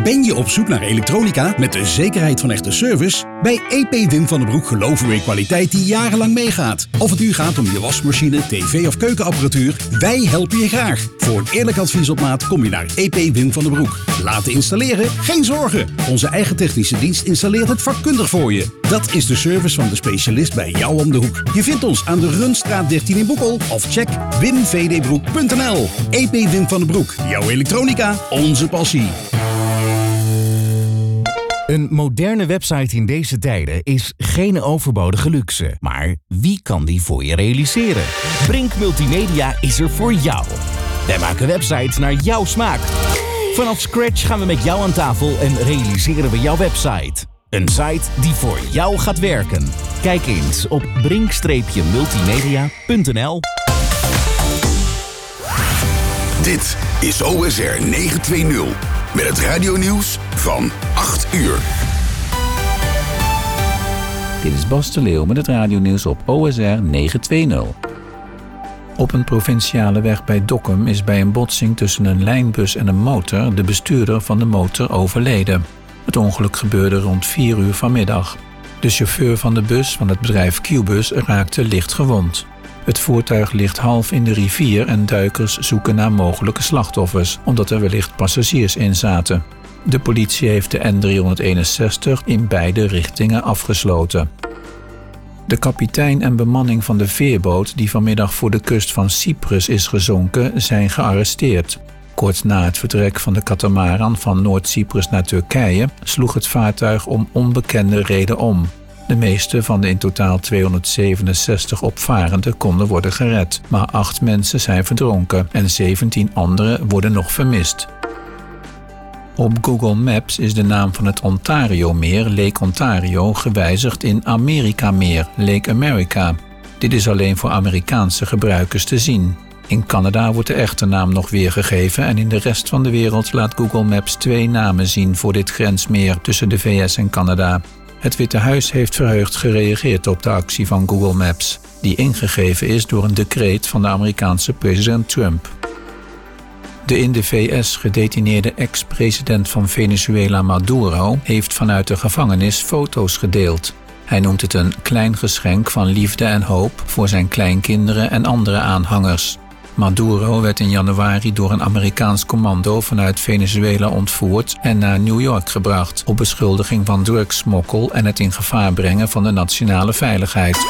Ben je op zoek naar elektronica met de zekerheid van echte service? Bij EP Wim van den Broek geloven we in kwaliteit die jarenlang meegaat. Of het nu gaat om je wasmachine, tv of keukenapparatuur, wij helpen je graag. Voor een eerlijk advies op maat kom je naar EP Wim van den Broek. Laten installeren? Geen zorgen. Onze eigen technische dienst installeert het vakkundig voor je. Dat is de service van de specialist bij jou om de hoek. Je vindt ons aan de Runstraat 13 in Boekel of check wimvdbroek.nl. EP Wim van den Broek. Jouw elektronica, onze passie. Een moderne website in deze tijden is geen overbodige luxe. Maar wie kan die voor je realiseren? Brink Multimedia is er voor jou. Wij maken websites naar jouw smaak. Vanaf scratch gaan we met jou aan tafel en realiseren we jouw website. Een site die voor jou gaat werken. Kijk eens op brink-multimedia.nl. Dit is OSR 920 met het radionieuws van 8 uur. Dit is Bas de Leeuw met het radionieuws op OSR 920. Op een provinciale weg bij Dokkum is bij een botsing tussen een lijnbus en een motor de bestuurder van de motor overleden. Het ongeluk gebeurde rond 4 uur vanmiddag. De chauffeur van de bus van het bedrijf Qbus raakte licht gewond. Het voertuig ligt half in de rivier en duikers zoeken naar mogelijke slachtoffers, omdat er wellicht passagiers in zaten. De politie heeft de N361 in beide richtingen afgesloten. De kapitein en bemanning van de veerboot die vanmiddag voor de kust van Cyprus is gezonken, zijn gearresteerd. Kort na het vertrek van de katamaran van Noord-Cyprus naar Turkije sloeg het vaartuig om onbekende reden om. De meeste van de in totaal 267 opvarenden konden worden gered, maar 8 mensen zijn verdronken en 17 anderen worden nog vermist. Op Google Maps is de naam van het Ontario-meer, Lake Ontario, gewijzigd in Amerika-meer, Lake America. Dit is alleen voor Amerikaanse gebruikers te zien. In Canada wordt de echte naam nog weergegeven en in de rest van de wereld laat Google Maps 2 namen zien voor dit grensmeer tussen de VS en Canada. Het Witte Huis heeft verheugd gereageerd op de actie van Google Maps, die ingegeven is door een decreet van de Amerikaanse president Trump. De in de VS gedetineerde ex-president van Venezuela Maduro heeft vanuit de gevangenis foto's gedeeld. Hij noemt het een klein geschenk van liefde en hoop voor zijn kleinkinderen en andere aanhangers. Maduro werd in januari door een Amerikaans commando vanuit Venezuela ontvoerd en naar New York gebracht op beschuldiging van drugssmokkel en het in gevaar brengen van de nationale veiligheid.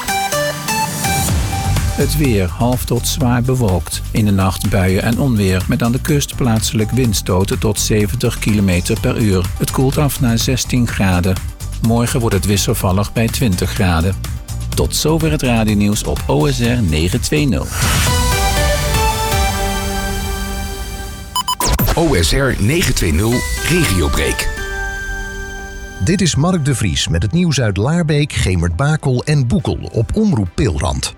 Het weer half tot zwaar bewolkt. In de nacht buien en onweer met aan de kust plaatselijk windstoten tot 70 km per uur. Het koelt af naar 16 graden. Morgen wordt het wisselvallig bij 20 graden. Tot zover het radionieuws op OSR 920. OSR 920 Regiobreak. Dit is Mark de Vries met het nieuws uit Laarbeek, Gemert-Bakel en Boekel op Omroep Peelrand.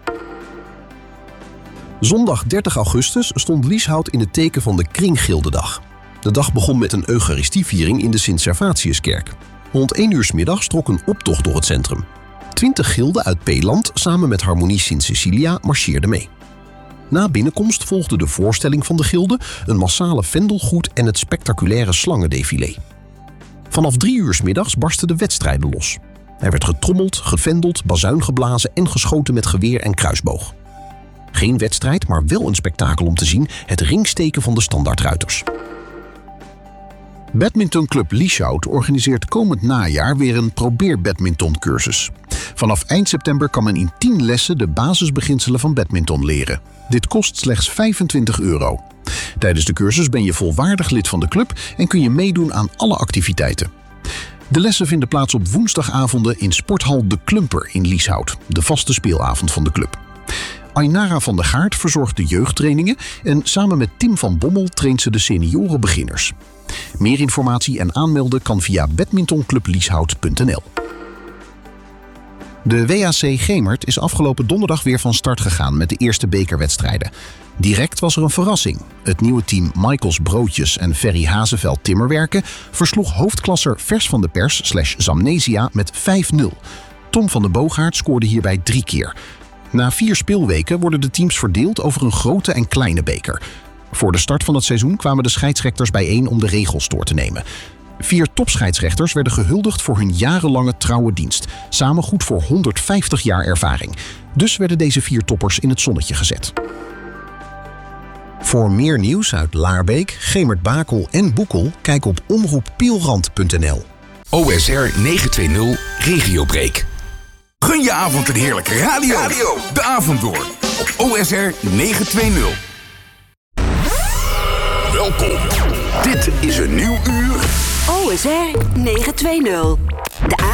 Zondag 30 augustus stond Lieshout in het teken van de Kringgildedag. De dag begon met een eucharistieviering in de Sint-Servatiuskerk. Rond 1 uur 's middags trok een optocht door het centrum. 20 gilden uit Peeland samen met Harmonie Sint-Cecilia marcheerden mee. Na binnenkomst volgde de voorstelling van de gilde, een massale vendelgoed en het spectaculaire slangendefilé. Vanaf 3 uur 's middags barsten de wedstrijden los. Er werd getrommeld, gevendeld, bazuin geblazen en geschoten met geweer en kruisboog. Geen wedstrijd, maar wel een spektakel om te zien, het ringsteken van de standaardruiters. Badmintonclub Lieshout organiseert komend najaar weer een probeer-badmintoncursus. Vanaf eind september kan men in 10 lessen de basisbeginselen van badminton leren. Dit kost slechts €25. Tijdens de cursus ben je volwaardig lid van de club en kun je meedoen aan alle activiteiten. De lessen vinden plaats op woensdagavonden in sporthal De Klumper in Lieshout, de vaste speelavond van de club. Ainara van der Gaart verzorgt de jeugdtrainingen en samen met Tim van Bommel traint ze de seniorenbeginners. Meer informatie en aanmelden kan via badmintonclublieshout.nl. De WAC Gemert is afgelopen donderdag weer van start gegaan met de eerste bekerwedstrijden. Direct was er een verrassing. Het nieuwe team Michaels Broodjes en Ferry Hazeveld Timmerwerken versloeg hoofdklasser Vers van de Pers /Zamnesia met 5-0. Tom van den Boogaard scoorde hierbij 3 keer. Na 4 speelweken worden de teams verdeeld over een grote en kleine beker. Voor de start van het seizoen kwamen de scheidsrechters bijeen om de regels door te nemen. 4 topscheidsrechters werden gehuldigd voor hun jarenlange trouwe dienst. Samen goed voor 150 jaar ervaring. Dus werden deze 4 toppers in het zonnetje gezet. Voor meer nieuws uit Laarbeek, Gemert-Bakel en Boekel, kijk op omroeppielrand.nl. OSR 920 Regiobreak. Gun je avond een heerlijke radio. De avond door op OSR 920. Welkom. Dit is een nieuw uur. OSR 920.